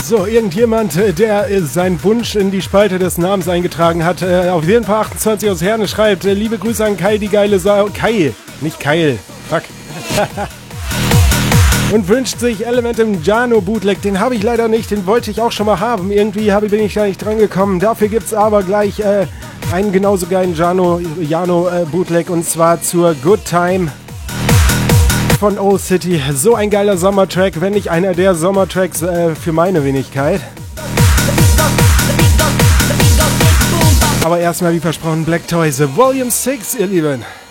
So, irgendjemand, der seinen Wunsch in die Spalte des Namens eingetragen hat, auf jeden Fall 28 aus Herne schreibt, liebe Grüße an Kai, die geile Sau. Kai, nicht Keil. Fuck. Und wünscht sich Element im Jano Bootleg. Den habe ich leider nicht, den wollte ich auch schon mal haben. Irgendwie bin ich da nicht dran gekommen. Dafür gibt es aber gleich einen genauso geilen Jano Bootleg, und zwar zur Good Time von Old City. So ein geiler Sommertrack, wenn nicht einer der Sommertracks für meine Wenigkeit. Aber erstmal wie versprochen Black Toys Volume 6, ihr Lieben.